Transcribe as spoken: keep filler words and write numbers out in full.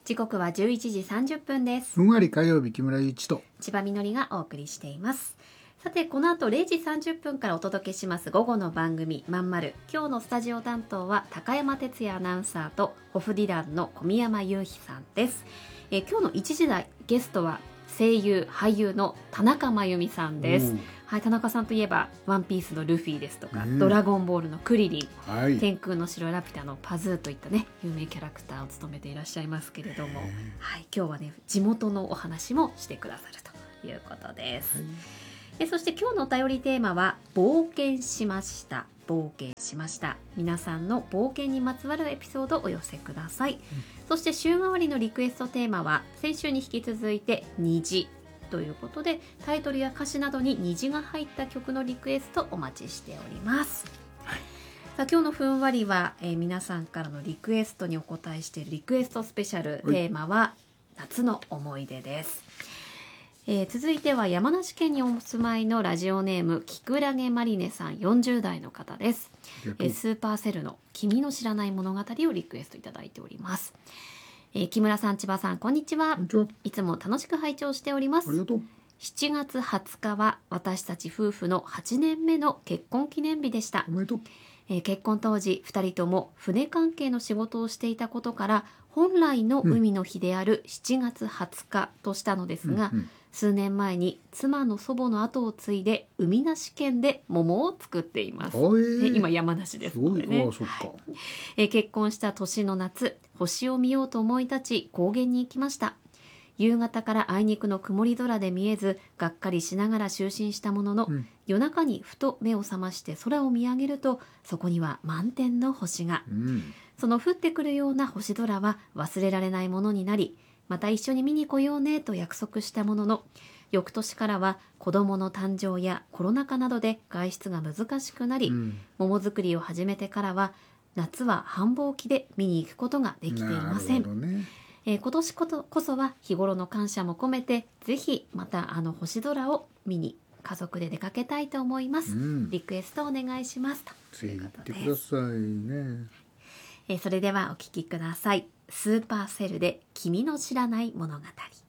時刻はじゅういちじさんじゅっぷんです。 ふんわり火曜日、木村祐一と千葉みのりがお送りしています。さて、この後れいじさんじゅっぷんからお届けします午後の番組まんまる。今日のスタジオ担当は高山哲也アナウンサーとホフディランの小宮山雄飛さんです。え今日のいちじ台ゲストは声優俳優の田中真由美さんです。はい、田中さんといえばワンピースのルフィですとか、うん、ドラゴンボールのクリリン、はい、天空の城ラピュタのパズーといったね有名キャラクターを務めていらっしゃいますけれども、はい、今日はね地元のお話もしてくださるということです。はい、えそして今日のお便りテーマは冒険しました冒険しました皆さんの冒険にまつわるエピソードをお寄せください。うん、そして週替わりのリクエストテーマは先週に引き続いて虹ということで、タイトルや歌詞などに虹が入った曲のリクエストお待ちしております。はい、さあ今日のふんわりは、えー、皆さんからのリクエストにお答えしているリクエストスペシャル、テーマは夏の思い出です。えー、続いては山梨県にお住まいのラジオネームきくらげまりねさんよんじゅう代の方です。えー、スーパーセルの君の知らない物語をリクエストいただいております。えー、木村さん、千葉さん、こんにちは。いつも楽しく拝聴しております。 ありがとう。 しちがつはつかは私たち夫婦のはちねんめの結婚記念日でした。 おめでとう。 えー、結婚当時ふたりとも船関係の仕事をしていたことから本来の海の日であるしちがつはつかとしたのですが、うんうん、数年前に妻の祖母の後を継いで海なし県で桃を作っています。えー、今山梨ですのでね。 あ、そっか。はい、 えー、結婚した年の夏、星を見ようと思い立ち高原に行きました。夕方からあいにくの曇り空で見えずがっかりしながら就寝したものの、うん、夜中にふと目を覚まして空を見上げるとそこには満天の星が、うん、その降ってくるような星空は忘れられないものになり、また一緒に見に来ようねと約束したものの、翌年からは子供の誕生やコロナ禍などで外出が難しくなり、うん、桃作りを始めてからは夏は繁忙期で見に行くことができていません。えー、今年こそ、こそは日頃の感謝も込めてぜひまたあの星空を見に家族で出かけたいと思います。うん、リクエストお願いしますとぜひ言ってくださいね。 えー、それではお聞きください。スーパーセルで君の知らない物語。